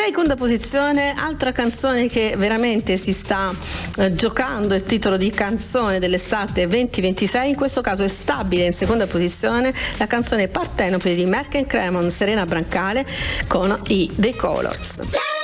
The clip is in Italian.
seconda posizione, altra canzone che veramente si sta giocando il titolo di canzone dell'estate 2026, in questo caso è stabile in seconda posizione la canzone Partenope di Merck & Cremon, Serena Brancale con i The Colors.